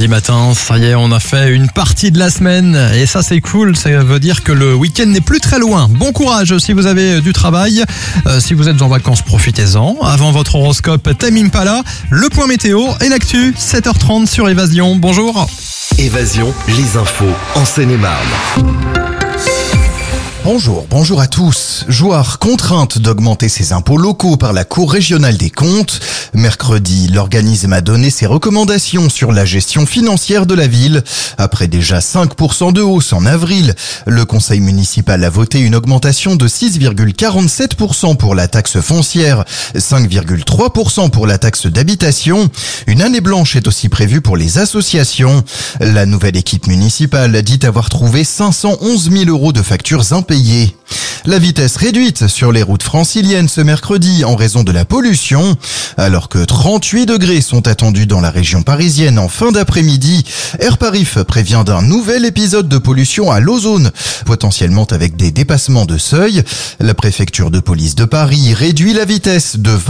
lundi matin, ça y est, on a fait une partie de la semaine et ça c'est cool, ça veut dire que le week-end n'est plus très loin. Bon courage si vous avez du travail, si vous êtes en vacances, profitez-en. Avant votre horoscope, Tame Impala, le point météo et l'actu, 7h30 sur Évasion. Bonjour. Évasion, les infos en Seine-et-Marne. Bonjour à tous. Jouarre contrainte d'augmenter ses impôts locaux par la Cour régionale des comptes. Mercredi, l'organisme a donné ses recommandations sur la gestion financière de la ville. Après déjà 5% de hausse en avril, le conseil municipal a voté une augmentation de 6,47% pour la taxe foncière, 5,3% pour la taxe d'habitation. Une année blanche est aussi prévue pour les associations. La nouvelle équipe municipale dit avoir trouvé 511 000 € de factures impayées. La vitesse réduite sur les routes franciliennes ce mercredi en raison de la pollution. Alors que 38 degrés sont attendus dans la région parisienne en fin d'après-midi, Airparif prévient d'un nouvel épisode de pollution à l'ozone, potentiellement avec des dépassements de seuil. La préfecture de police de Paris réduit la vitesse de